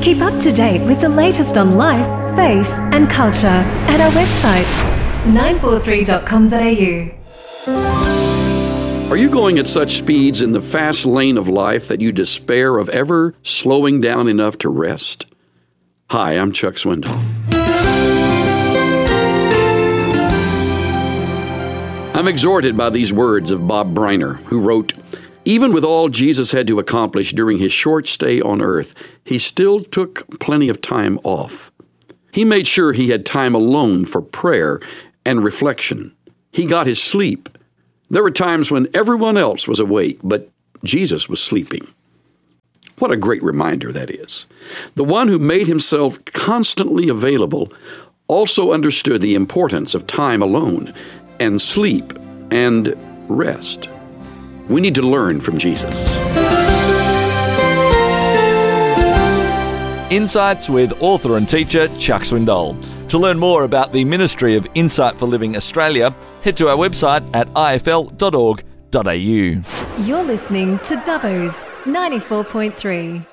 Keep up to date with the latest on life, faith and culture at our website 943.com.au. Are you going at such speeds in the fast lane of life that you despair of ever slowing down enough to rest? Hi, I'm Chuck Swindoll. I'm exhorted by these words of Bob Briner, who wrote, "Even with all Jesus had to accomplish during his short stay on earth, he still took plenty of time off. He made sure he had time alone for prayer and reflection. He got his sleep. There were times when everyone else was awake, but Jesus was sleeping." What a great reminder that is. The one who made himself constantly available also understood the importance of time alone and sleep and rest. We need to learn from Jesus. Insights with author and teacher Chuck Swindoll. To learn more about the Ministry of Insight for Living Australia, head to our website at ifl.org.au. You're listening to Dubbo's 94.3.